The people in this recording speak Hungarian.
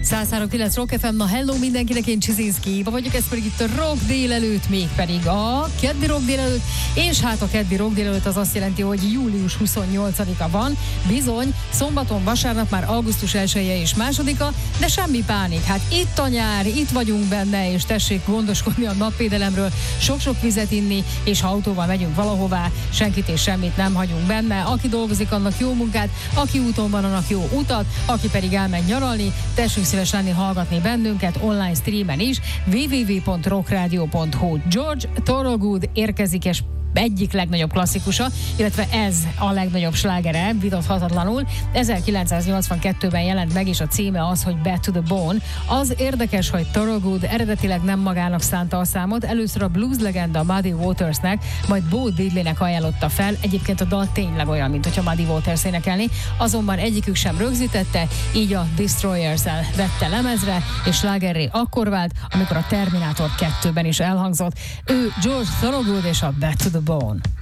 103.9 Rock FM, na hello mindenkinek, én Csizinszkiba vagyok, ez pedig itt a Rock délelőtt, mégpedig a keddi Rock délelőtt, és hát a keddi Rock délelőtt az azt jelenti, hogy július 28-a van, bizony, szombaton, vasárnap már augusztus 1-e és 2-a, de semmi pánik, hát itt a nyár, itt vagyunk benne, és tessék gondoskodni a napvédelemről, sok-sok vizet inni, és ha autóval megyünk valahová, senkit és semmit nem hagyunk benne, aki dolgozik, annak jó munkát, aki úton van, annak jó utat, aki pedig elmegy nyaralni, tessünk szíves lenni hallgatni bennünket online streamen is, www.rockradio.hu. George Thorogood érkezik, és egyik legnagyobb klasszikusa, illetve ez a legnagyobb slágere, vitathatatlanul. 1982-ben jelent meg, és a címe az, hogy Bad to the Bone. Az érdekes, hogy Thorogood eredetileg nem magának szánta a számot, először a blues legenda Muddy Watersnek, majd Bo Diddleynek ajánlotta fel. Egyébként a dal tényleg olyan, mint hogyha Muddy Waters énekelni, azonban egyikük sem rögzítette, így a Destroyers-el vette lemezre, és slágerré akkor vált, amikor a Terminator 2-ben is elhangzott. Ő George Thorogood és a Bad to the Bone.